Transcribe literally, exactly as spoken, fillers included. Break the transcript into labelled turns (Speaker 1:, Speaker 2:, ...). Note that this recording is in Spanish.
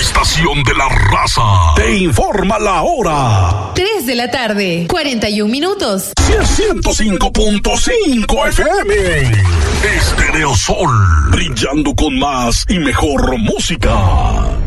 Speaker 1: estación de la raza, te informa la hora.
Speaker 2: tres de la tarde, cuarenta y un minutos.
Speaker 1: ciento cinco punto cinco F M. Estereosol, brillando con más y mejor música.